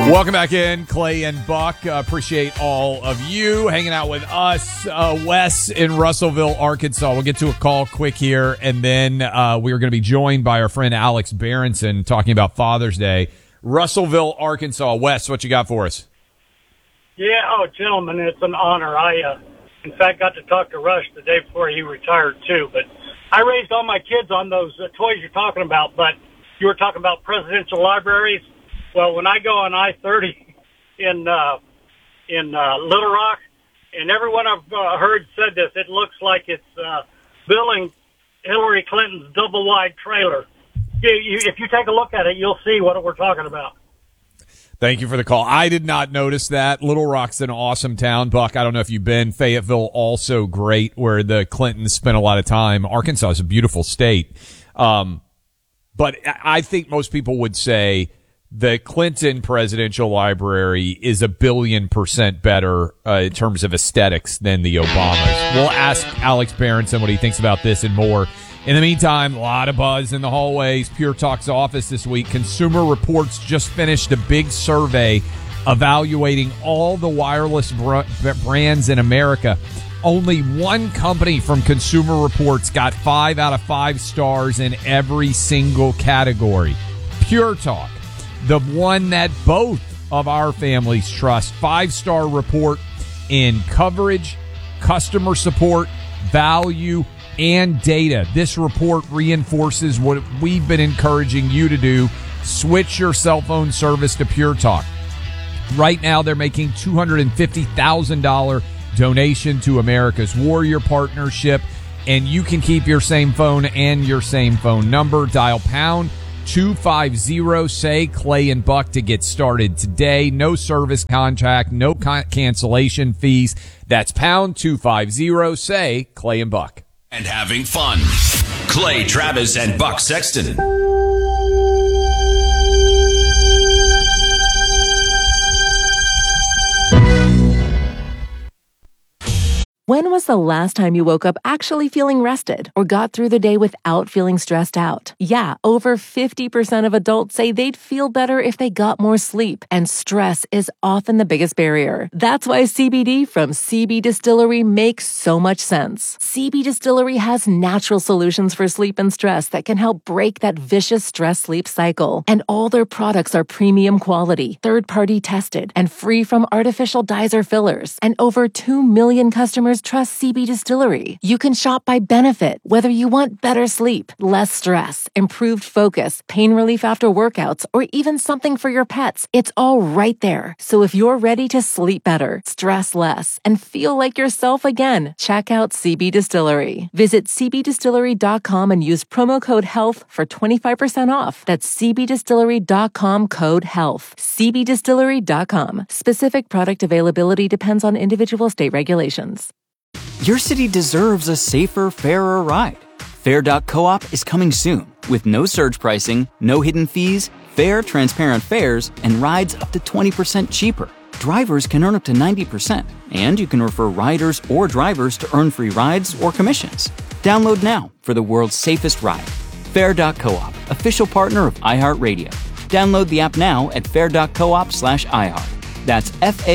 Welcome back in, Clay and Buck. Appreciate all of you hanging out with us. Wes in Russellville, Arkansas. We'll get to a call quick here, and then we are going to be joined by our friend Alex Berenson talking about Father's Day. Russellville, Arkansas. Wes, what you got for us? Yeah, gentlemen, it's an honor. I, in fact, got to talk to Rush the day before he retired, too. But I raised all my kids on those toys you're talking about, but you were talking about presidential libraries. Well, when I go on I-30 in Little Rock, and everyone I've heard said this, it looks like it's building Hillary Clinton's double-wide trailer. If you take a look at it, you'll see what we're talking about. Thank you for the call. I did not notice that. Little Rock's an awesome town. Buck, I don't know if you've been. Fayetteville, also great, where the Clintons spent a lot of time. Arkansas is a beautiful state. But I think most people would say the Clinton Presidential Library is 1,000,000,000% better in terms of aesthetics than the Obamas. We'll ask Alex Berenson what he thinks about this and more. In the meantime, a lot of buzz in the hallways. Pure Talk's office this week. Consumer Reports just finished a big survey evaluating all the wireless brands in America. Only one company from Consumer Reports got 5 out of 5 stars in every single category. Pure Talk, the one that both of our families trust. 5-star report in coverage, customer support, value, and data. This report reinforces what we've been encouraging you to do. Switch your cell phone service to Pure Talk. Right now, they're making $250,000 donation to America's Warrior Partnership, and you can keep your same phone and your same phone number. Dial pound 250, say Clay and Buck to get started today. No service contract, no cancellation fees. That's pound 250, say Clay and Buck. And having fun. Clay Travis and Buck Sexton. When was the last time you woke up actually feeling rested or got through the day without feeling stressed out? Yeah, over 50% of adults say they'd feel better if they got more sleep, and stress is often the biggest barrier. That's why CBD from CB Distillery makes so much sense. CB Distillery has natural solutions for sleep and stress that can help break that vicious stress-sleep cycle. And all their products are premium quality, third-party tested, and free from artificial dyes or fillers. And over 2 million customers trust CB Distillery. You can shop by benefit, whether you want better sleep, less stress, improved focus, pain relief after workouts, or even something for your pets. It's all right there. So if you're ready to sleep better, stress less, and feel like yourself again, check out CB Distillery. Visit cbdistillery.com and use promo code HEALTH for 25% off. That's cbdistillery.com, code HEALTH. cbdistillery.com. Specific product availability depends on individual state regulations. Your city deserves a safer, fairer ride. Fair.coop is coming soon with no surge pricing, no hidden fees, fair, transparent fares, and rides up to 20% cheaper. Drivers can earn up to 90%, and you can refer riders or drivers to earn free rides or commissions. Download now for the world's safest ride. Fair.coop, official partner of iHeartRadio. Download the app now at fair.coop/iHeart. That's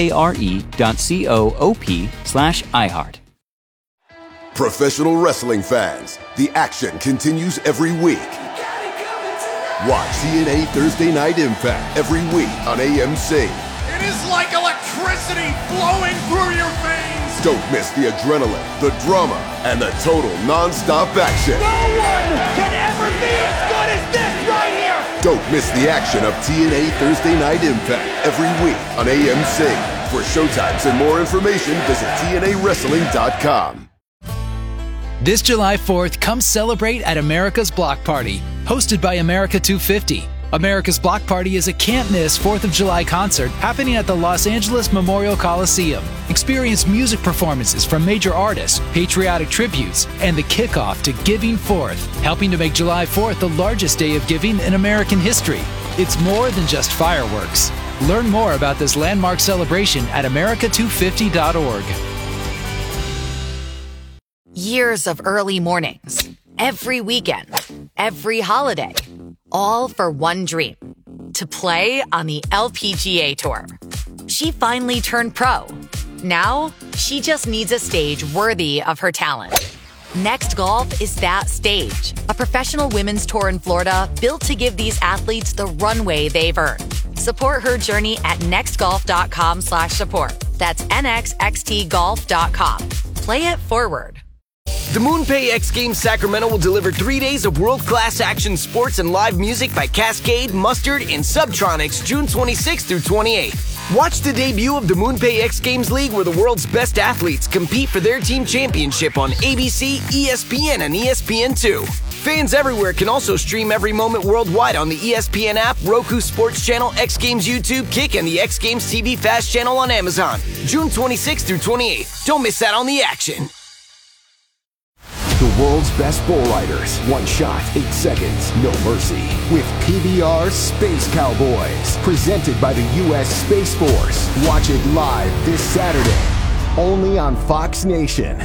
FARE.coop/iHeart. Professional wrestling fans, the action continues every week. Watch TNA Thursday Night Impact every week on AMC. It is like electricity flowing through your veins. Don't miss the adrenaline, the drama, and the total non-stop action. No one can ever be as good as this right here. Don't miss the action of TNA Thursday Night Impact every week on AMC. For showtimes and more information, visit TNAWrestling.com. This July 4th, come celebrate at America's Block Party, hosted by America 250. America's Block Party is a can't-miss 4th of July concert happening at the Los Angeles Memorial Coliseum. Experience music performances from major artists, patriotic tributes, and the kickoff to Giving Forth, helping to make July 4th the largest day of giving in American history. It's more than just fireworks. Learn more about this landmark celebration at america250.org. Years of early mornings, every weekend, every holiday, all for one dream. to play on the LPGA Tour. She finally turned pro. Now, she just needs a stage worthy of her talent. Next Golf is that stage, a professional women's tour in Florida built to give these athletes the runway they've earned. Support her journey at nextgolf.com/support. That's nxxtgolf.com. Play it forward. The MoonPay X Games Sacramento will deliver 3 days of world-class action sports and live music by Cascade, Mustard, and Subtronics June 26th through 28th. Watch the debut of the MoonPay X Games League, where the world's best athletes compete for their team championship on ABC, ESPN, and ESPN2. Fans everywhere can also stream every moment worldwide on the ESPN app, Roku Sports Channel, X Games YouTube, Kick, and the X Games TV Fast channel on Amazon. June 26th through 28th. Don't miss out on the action. The world's best bull riders. One shot, 8 seconds, no mercy. With PBR Space Cowboys. Presented by the U.S. Space Force. Watch it live this Saturday. Only on Fox Nation.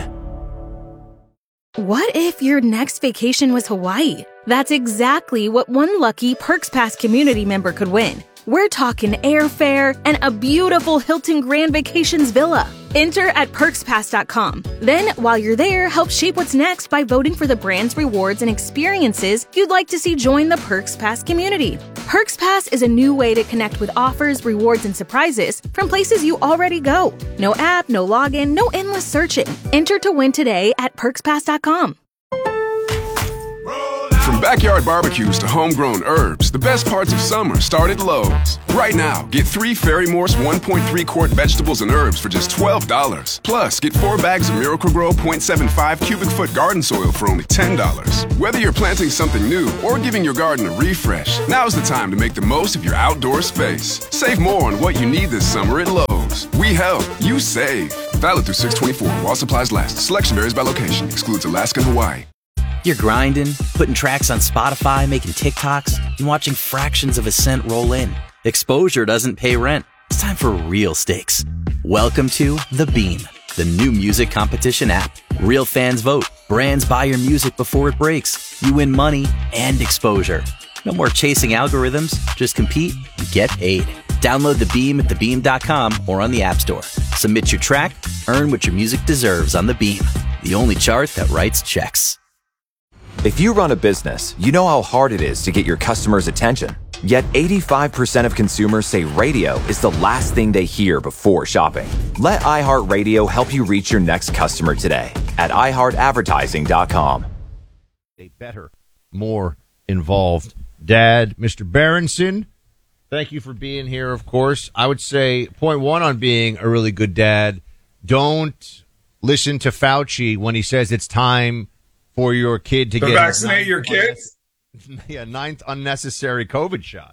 What if your next vacation was Hawaii? That's exactly what one lucky Perks Pass community member could win. We're talking airfare and a beautiful Hilton Grand Vacations villa. Enter at perkspass.com. Then, while you're there, help shape what's next by voting for the brands, rewards, and experiences you'd like to see join the Perks Pass community. Perks Pass is a new way to connect with offers, rewards, and surprises from places you already go. No app, no login, no endless searching. Enter to win today at perkspass.com. From backyard barbecues to homegrown herbs, the best parts of summer start at Lowe's. Right now, get 3 Ferry Morse 1.3 quart vegetables and herbs for just $12. Plus, get 4 bags of Miracle-Gro 0.75 cubic foot garden soil for only $10. Whether you're planting something new or giving your garden a refresh, now's the time to make the most of your outdoor space. Save more on what you need this summer at Lowe's. We help, you save. Valid through 6/24 while supplies last. Selection varies by location. Excludes Alaska and Hawaii. You're grinding, putting tracks on Spotify, making TikToks, and watching fractions of a cent roll in. Exposure doesn't pay rent. It's time for real stakes. Welcome to The Beam, the new music competition app. Real fans vote. Brands buy your music before it breaks. You win money and exposure. No more chasing algorithms. Just compete and get paid. Download The Beam at thebeam.com or on the App Store. Submit your track, earn what your music deserves on The Beam, the only chart that writes checks. If you run a business, you know how hard it is to get your customers' attention. Yet 85% of consumers say radio is the last thing they hear before shopping. Let iHeartRadio help you reach your next customer today at iHeartAdvertising.com. A better, more involved dad. Mr. Berenson, thank you for being here, of course. I would say point one on being a really good dad, don't listen to Fauci when he says it's time for your kid to get vaccinate your kids. Yeah, 9th unnecessary COVID shot.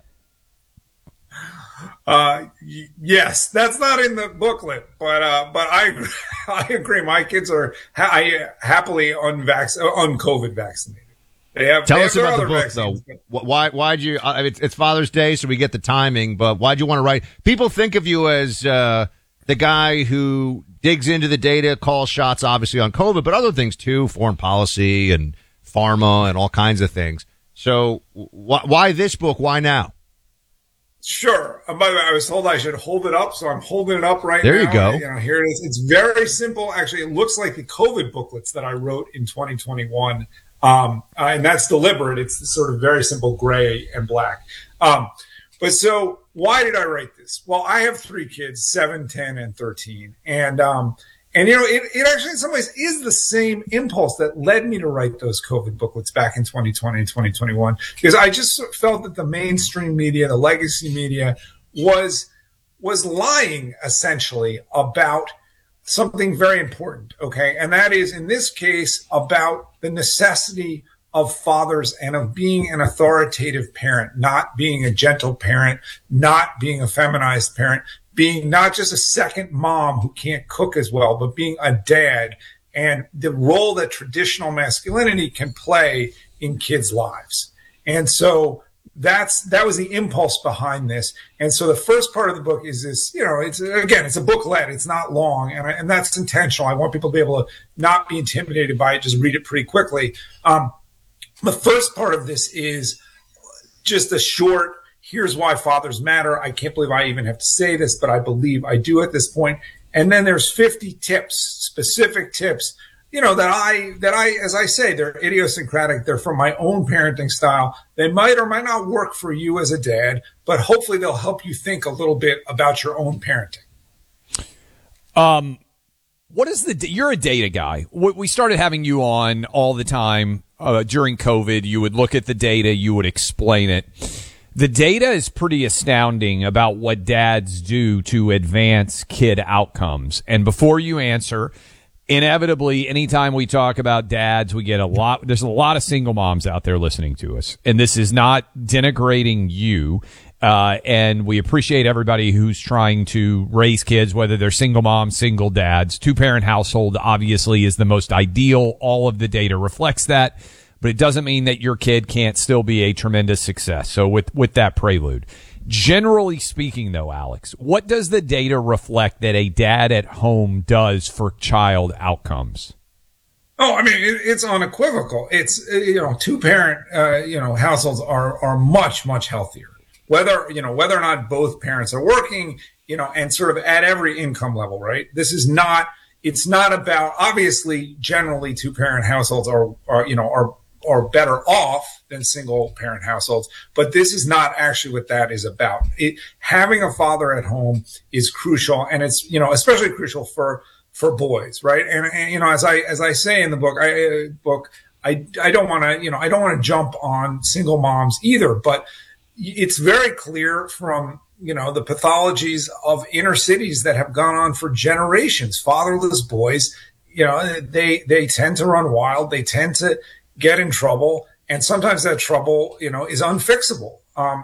Yes, that's not in the booklet, but I agree. My kids are happily un-COVID vaccinated. Tell us about the book, though. Why'd you? It's Father's Day, so we get the timing. But why'd you want to write? People think of you as the guy who digs into the data, calls shots, obviously on COVID, but other things too, foreign policy and pharma and all kinds of things. So why this book? Why now? Sure. By the way, I was told I should hold it up, so I'm holding it up right now. There you go. Here it is. It's very simple. Actually, it looks like the COVID booklets that I wrote in 2021. And that's deliberate. It's sort of very simple gray and black. But so why did I write this? Well, I have 3 kids, 7, 10, and 13. And it actually in some ways is the same impulse that led me to write those COVID booklets back in 2020 and 2021, because I just felt that the mainstream media, the legacy media was lying essentially about something very important. Okay. And that is in this case about the necessity of fathers and of being an authoritative parent, not being a gentle parent, not being a feminized parent, being not just a second mom who can't cook as well, but being a dad, and the role that traditional masculinity can play in kids' lives. And so that was the impulse behind this. And so the first part of the book is this, it's a booklet. It's not long. And that's intentional. I want people to be able to not be intimidated by it, just read it pretty quickly. The first part of this is just a short Here's why fathers matter. I can't believe I even have to say this, but I believe I do at this point. And then there's 50 tips, specific tips, that I, as I say, they're idiosyncratic. They're from my own parenting style. They might or might not work for you as a dad, but hopefully they'll help you think a little bit about your own parenting. What is you're a data guy. We started having you on all the time during COVID. You would look at the data, you would explain it. The data is pretty astounding about what dads do to advance kid outcomes. And before you answer, inevitably, anytime we talk about dads, there's a lot of single moms out there listening to us. And this is not denigrating you. And we appreciate everybody who's trying to raise kids, whether they're single moms, single dads. Two-parent household obviously is the most ideal. All of the data reflects that. But it doesn't mean that your kid can't still be a tremendous success. So with that prelude, generally speaking though, Alex, what does the data reflect that a dad at home does for child outcomes? Oh, I mean, it's unequivocal. It's, two-parent, households are much, much healthier. Whether or not both parents are working, and sort of at every income level, right? It's not about, obviously, generally two-parent households are better off than single-parent households, but this is not actually what that is about. Having a father at home is crucial, and it's, especially crucial for boys, right? And as I say in the book, I don't want to jump on single moms either, but it's very clear from, the pathologies of inner cities that have gone on for generations. Fatherless boys, they tend to run wild. They tend to get in trouble. And sometimes that trouble, is unfixable.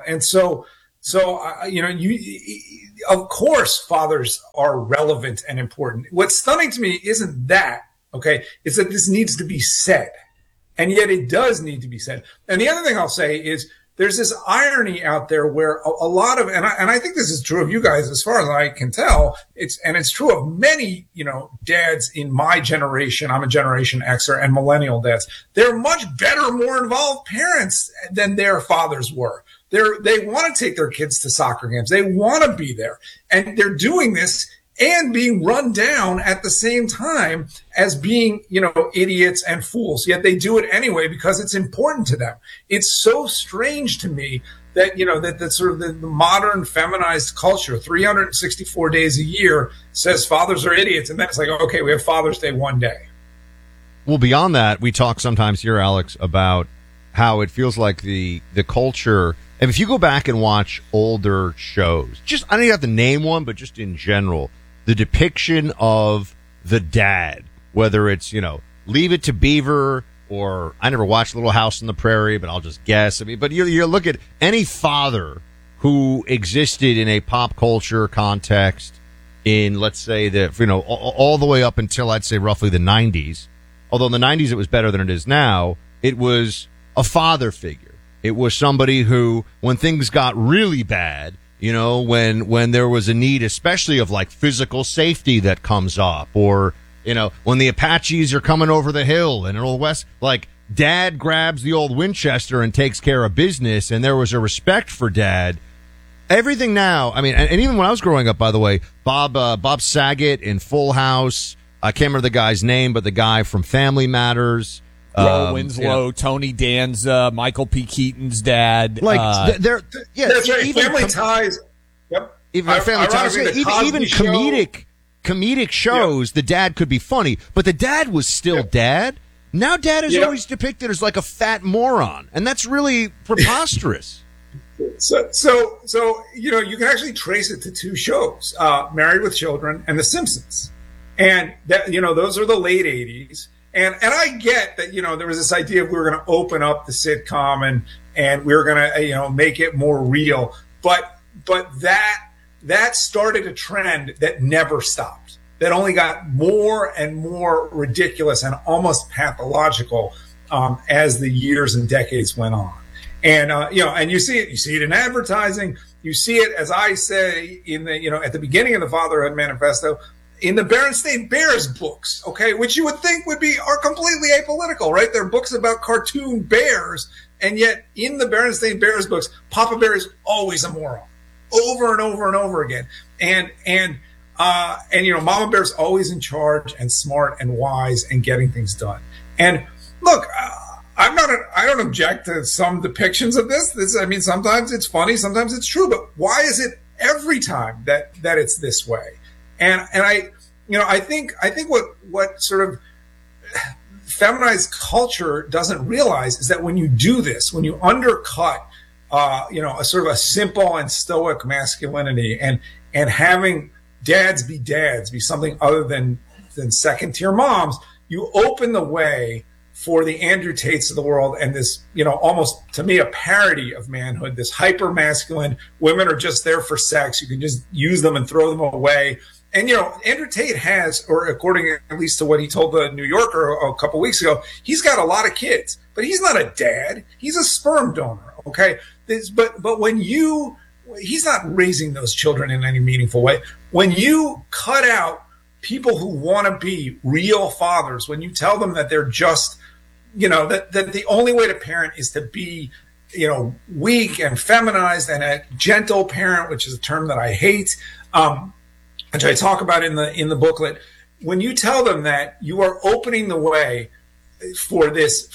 Of course, fathers are relevant and important. What's stunning to me isn't that, okay? It's that this needs to be said. And yet it does need to be said. And the other thing I'll say is, there's this irony out there where a lot of, and I think this is true of you guys as far as I can tell, it's true of many, dads in my generation. I'm a Generation Xer and millennial dads. They're much better, more involved parents than their fathers were. They want to take their kids to soccer games. They want to be there, and they're doing this and being run down at the same time as being, idiots and fools. Yet they do it anyway because it's important to them. It's so strange to me that, that sort of the modern feminized culture, 364 days a year, says fathers are idiots. And then it's like, okay, we have Father's Day one day. Well, beyond that, we talk sometimes here, Alex, about how it feels like the culture. And if you go back and watch older shows, just, I don't even have to name one, but just in general, the depiction of the dad, whether it's, Leave It to Beaver, or I never watched Little House on the Prairie, but I'll just guess. I mean, but you look at any father who existed in a pop culture context in, let's say, all the way up until, I'd say, roughly the 90s. Although in the 90s it was better than it is now, it was a father figure. It was somebody who, when things got really bad, when there was a need, especially of like physical safety that comes up, or, when the Apaches are coming over the hill in Old West, like dad grabs the old Winchester and takes care of business. And there was a respect for dad. Everything now, I mean, and even when I was growing up, by the way, Bob Saget in Full House, I can't remember the guy's name, but the guy from Family Matters, Joel Winslow, Tony Danza, Michael P. Keaton's dad. That's right. Family Ties. Yep. Even Family Ties. Even comedic shows, the dad could be funny, but the dad was still dad. Now dad is always depicted as like a fat moron, and that's really preposterous. So you can actually trace it to two shows, Married with Children and The Simpsons. And that, those are the late 80s. And I get that, there was this idea of we were going to open up the sitcom and we were going to, make it more real. But that started a trend that never stopped, that only got more and more ridiculous and almost pathological as the years and decades went on. And, and you see it in advertising. You see it, as I say, in the, at the beginning of the Fatherhood Manifesto, in the Berenstain Bears books, okay, which you would think are completely apolitical, right? They're books about cartoon bears, and yet in the Berenstain Bears books, Papa Bear is always a moron, over and over and over again. And Mama Bear's always in charge and smart and wise and getting things done. And look, I don't object to some depictions of this. I mean, sometimes it's funny, sometimes it's true, but why is it every time that it's this way? And I think what sort of feminized culture doesn't realize is that when you do this, when you undercut, a sort of a simple and stoic masculinity and having dads be something other than second tier moms, you open the way for the Andrew Tates of the world and this, almost to me, a parody of manhood, this hyper masculine, women are just there for sex. You can just use them and throw them away. And, Andrew Tate has, or according at least to what he told the New Yorker a couple weeks ago, he's got a lot of kids, but he's not a dad. He's a sperm donor. Okay. But when he's not raising those children in any meaningful way. When you cut out people who want to be real fathers, when you tell them that they're just, that the only way to parent is to be, weak and feminized and a gentle parent, which is a term that I hate, which I talk about in the booklet. When you tell them that, you are opening the way for this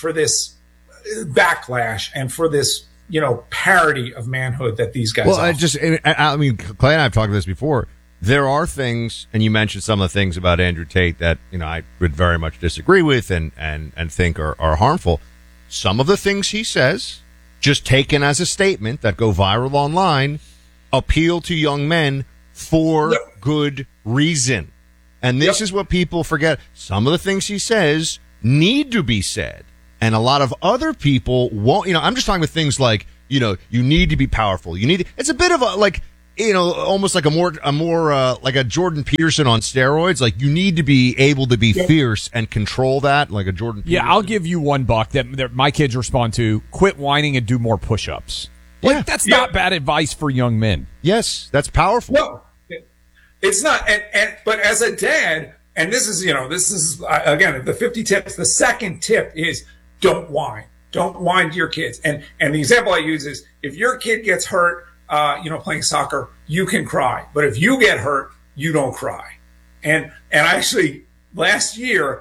backlash and for this, parody of manhood that these guys Well, I mean, Clay and I have talked about this before. There are things, and you mentioned some of the things about Andrew Tate that, I would very much disagree with and think are harmful. Some of the things he says, just taken as a statement that go viral online, appeal to young men for good reason. And this is what people forget. Some of the things he says need to be said. And a lot of other people won't, I'm just talking about things like, you need to be powerful. It's a bit of a, almost like a more like a Jordan Peterson on steroids. Like you need to be able to be fierce and control that, like a Jordan Peterson. Yeah, I'll give you $1 that my kids respond to. Quit whining and do more push-ups. That's not bad advice for young men. Yes, that's powerful. No, it's not. But as a dad, and this is again, the 50 tips. The second tip is don't whine. Don't whine to your kids. And the example I use is if your kid gets hurt, playing soccer, you can cry. But if you get hurt, you don't cry. And actually, last year,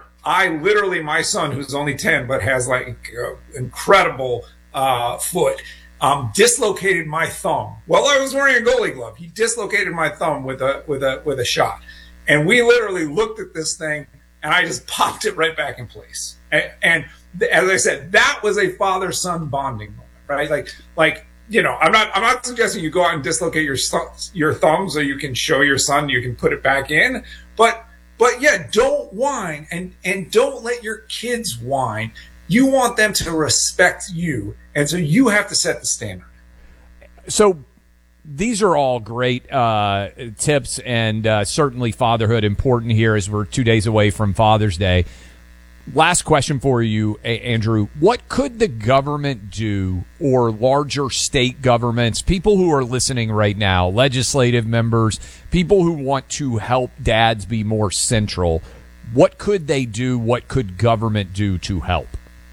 my son, who's only 10, but has incredible foot, dislocated my thumb. While I was wearing a goalie glove, he dislocated my thumb with a shot. And we literally looked at this thing, and I just popped it right back in place. And as I said, that was a father-son bonding moment, right? I'm not suggesting you go out and dislocate your thumb so you can show your son you can put it back in, but yeah, don't whine and don't let your kids whine. You want them to respect you, and so you have to set the standard. So these are all great tips, and certainly fatherhood important here as we're 2 days away from Father's Day. Last question for you, Andrew. What could the government do, or larger state governments, people who are listening right now, legislative members, people who want to help dads be more central, what could they do? What could government do to help?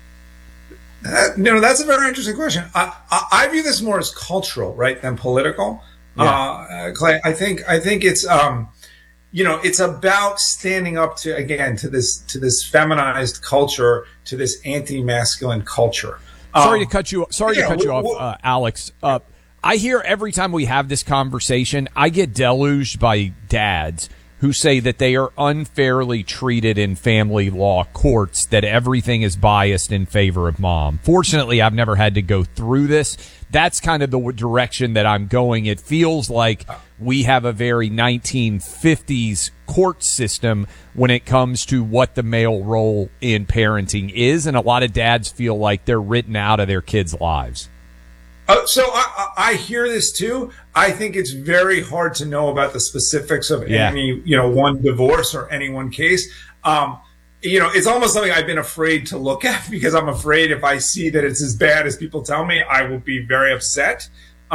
That's a very interesting question. I view this more as cultural, right, than political. Yeah. Clay, I think it's it's about standing up to this feminized culture, to this anti-masculine culture. Sorry to cut you off, Alex. I hear every time we have this conversation, I get deluged by dads who say that they are unfairly treated in family law courts, that everything is biased in favor of mom. Fortunately, I've never had to go through this. That's kind of the direction that I'm going. It feels like we have a very 1950s court system when it comes to what the male role in parenting is, and a lot of dads feel like they're written out of their kids' lives. So I hear this too. I think it's very hard to know about the specifics of any, one divorce or any one case. It's almost something I've been afraid to look at because I'm afraid if I see that it's as bad as people tell me, I will be very upset.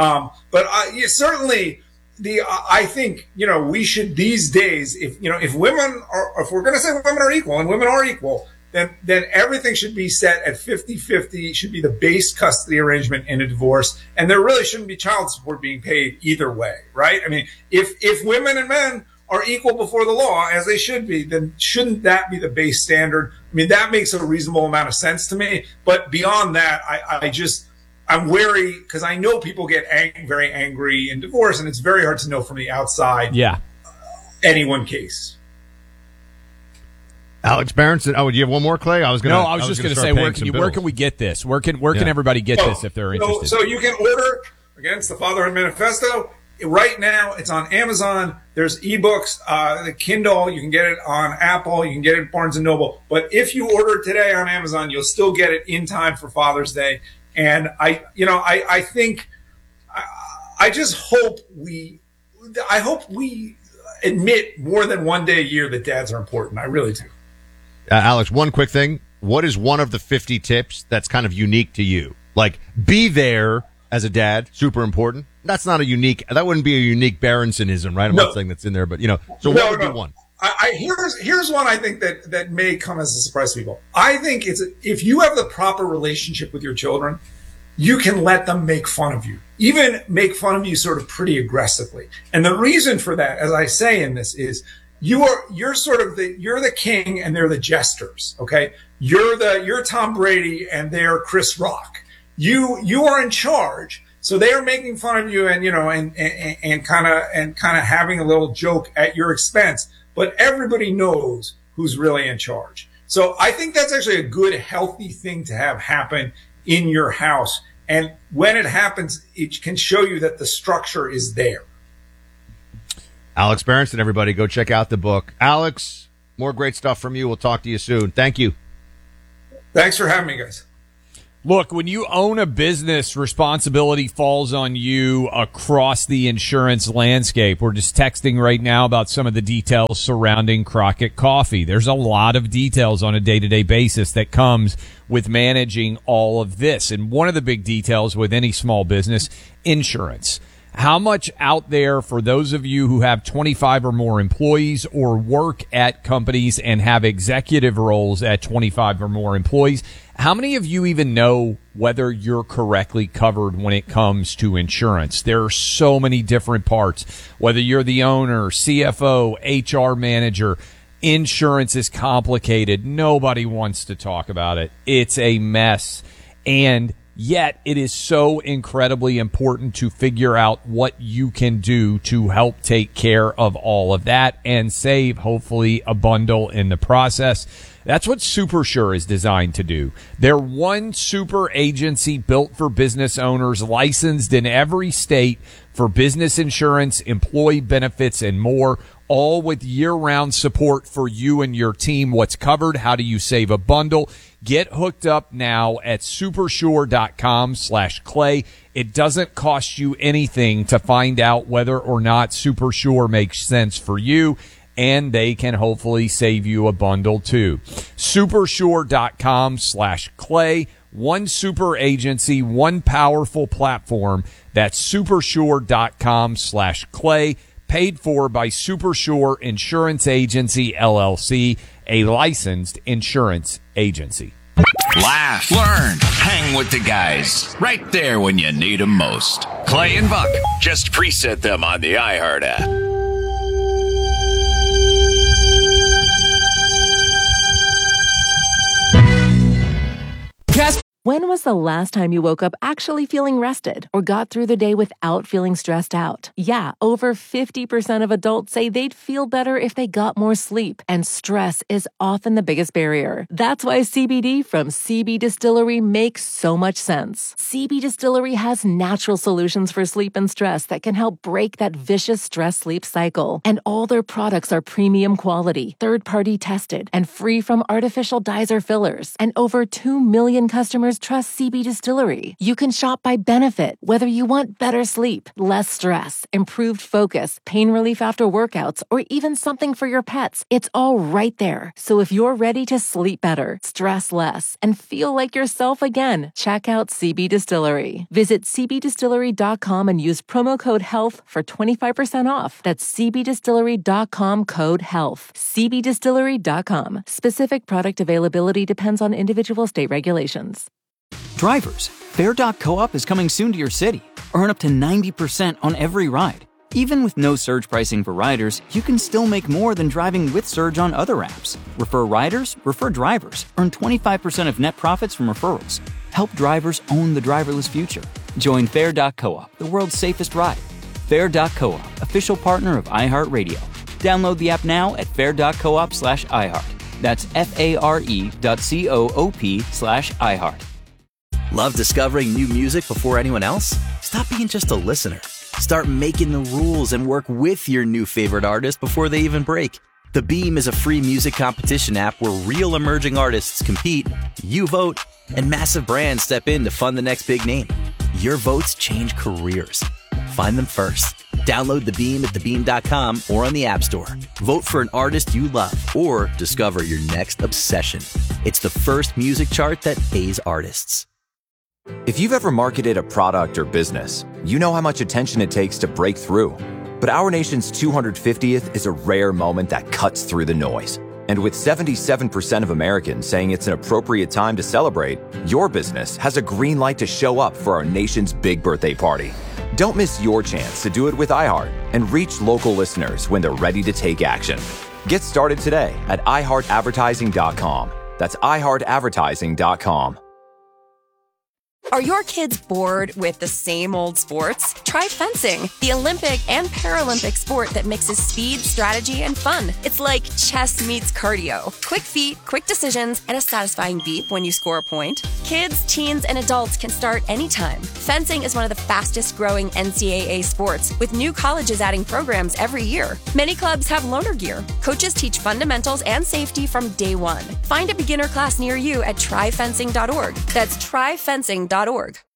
Certainly I think, we should these days, if women are, if we're going to say women are equal, and women are equal, then everything should be set at 50-50, should be the base custody arrangement in a divorce. And there really shouldn't be child support being paid either way, right? I mean, if women and men are equal before the law, as they should be, then shouldn't that be the base standard? I mean, that makes a reasonable amount of sense to me. But beyond that, I'm wary because I know people get very angry in divorce, and it's very hard to know from the outside. Yeah. Any one case. Alex Berenson. Oh, do you have one more, Clay? I was just going to say, where can we get this? Where can everybody get this if they're interested? So you can order against the Fatherhood Manifesto. Right now, it's on Amazon. There's ebooks, the Kindle. You can get it on Apple. You can get it at Barnes & Noble. But if you order it today on Amazon, you'll still get it in time for Father's Day. And I just hope we admit more than one day a year that dads are important. I really do. Alex, one quick thing. What is one of the 50 tips that's kind of unique to you? Like, be there as a dad, super important. That wouldn't be a unique Berensonism, right? I'm not saying that's in there, but, so what would be one? Here's one I think that may come as a surprise to people. I think if you have the proper relationship with your children, you can let them make fun of you, even make fun of you sort of pretty aggressively. And the reason for that, as I say in this, is you're the king and they're the jesters. Okay. You're Tom Brady and they're Chris Rock. You are in charge. So they are making fun of you and kind of having a little joke at your expense, but everybody knows who's really in charge. So I think that's actually a good, healthy thing to have happen in your house. And when it happens, it can show you that the structure is there. Alex Berenson, everybody, go check out the book. Alex, more great stuff from you. We'll talk to you soon. Thank you. Thanks for having me, guys. Look, when you own a business, responsibility falls on you across the insurance landscape. We're just texting right now about some of the details surrounding Crockett Coffee. There's a lot of details on a day-to-day basis that comes with managing all of this. And one of the big details with any small business, insurance. How much out there for those of you who have 25 or more employees or work at companies and have executive roles at 25 or more employees? How many of you even know whether you're correctly covered when it comes to insurance? There are so many different parts. Whether you're the owner, CFO, HR manager, insurance is complicated. Nobody wants to talk about it. It's a mess. And yet it is so incredibly important to figure out what you can do to help take care of all of that and save, hopefully, a bundle in the process. That's what SuperSure is designed to do. They're one super agency built for business owners, licensed in every state for business insurance, employee benefits, and more, all with year-round support for you and your team. What's covered? How do you save a bundle? Get hooked up now at supersure.com/Clay. It doesn't cost you anything to find out whether or not SuperSure makes sense for you, and they can hopefully save you a bundle too. Supersure.com/Clay. One super agency, one powerful platform. That's supersure.com/Clay. Paid for by SuperSure Insurance Agency, LLC, a licensed insurance agency. Laugh, learn, hang with the guys. Right there when you need them most. Clay and Buck. Just preset them on the iHeart app. When was the last time you woke up actually feeling rested or got through the day without feeling stressed out? Yeah, over 50% of adults say they'd feel better if they got more sleep, and stress is often the biggest barrier. That's why CBD from CB Distillery makes so much sense. CB Distillery has natural solutions for sleep and stress that can help break that vicious stress-sleep cycle. And all their products are premium quality, third-party tested, and free from artificial dyes or fillers. And over 2 million customers customers trust CB Distillery. You can shop by benefit, whether you want better sleep, less stress, improved focus, pain relief after workouts, or even something for your pets. It's all right there. So if you're ready to sleep better, stress less, and feel like yourself again, check out CB Distillery. Visit cbdistillery.com and use promo code HEALTH for 25% off. That's cbdistillery.com, code HEALTH. cbdistillery.com. Specific product availability depends on individual state regulations. Drivers, Fair.coop is coming soon to your city. Earn up to 90% on every ride. Even with no surge pricing for riders, you can still make more than driving with Surge on other apps. Refer riders, refer drivers. Earn 25% of net profits from referrals. Help drivers own the driverless future. Join Fair.coop, the world's safest ride. Fair.coop, official partner of iHeartRadio. Download the app now at fair.coop/iHeart. That's FARE.coop/iHeart. Love discovering new music before anyone else? Stop being just a listener. Start making the rules and work with your new favorite artist before they even break. The Beam is a free music competition app where real emerging artists compete, you vote, and massive brands step in to fund the next big name. Your votes change careers. Find them first. Download The Beam at thebeam.com or on the App Store. Vote for an artist you love or discover your next obsession. It's the first music chart that pays artists. If you've ever marketed a product or business, you know how much attention it takes to break through. But our nation's 250th is a rare moment that cuts through the noise. And with 77% of Americans saying it's an appropriate time to celebrate, your business has a green light to show up for our nation's big birthday party. Don't miss your chance to do it with iHeart and reach local listeners when they're ready to take action. Get started today at iHeartAdvertising.com. That's iHeartAdvertising.com. Are your kids bored with the same old sports? Try fencing, the Olympic and Paralympic sport that mixes speed, strategy, and fun. It's like chess meets cardio. Quick feet, quick decisions, and a satisfying beep when you score a point. Kids, teens, and adults can start anytime. Fencing is one of the fastest growing NCAA sports, with new colleges adding programs every year. Many clubs have loaner gear. Coaches teach fundamentals and safety from day one. Find a beginner class near you at tryfencing.org. That's tryfencing.org.